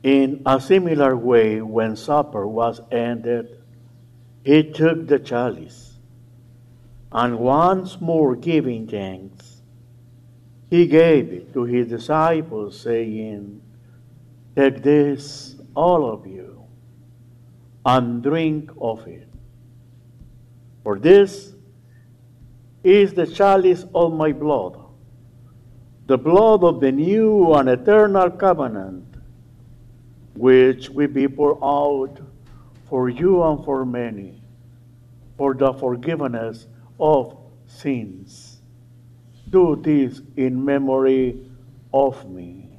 In a similar way, when supper was ended, he took the chalice, and once more giving thanks, he gave it to his disciples, saying, "Take this, all of you, and drink of it. For this is the chalice of my blood, the blood of the new and eternal covenant, which will be poured out for you and for many, for the forgiveness of sins. Do this in memory of me."